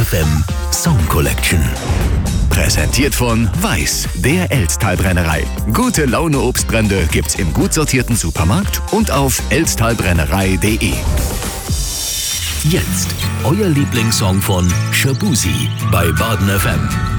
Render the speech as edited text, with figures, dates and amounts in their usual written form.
FM Song Collection. Präsentiert von Weiß, der Elsttalbrennerei. Gute Laune Obstbrände gibt's im gut sortierten Supermarkt und auf elsttalbrennerei.de. Jetzt euer Lieblingssong von Shaboozey bei Baden FM.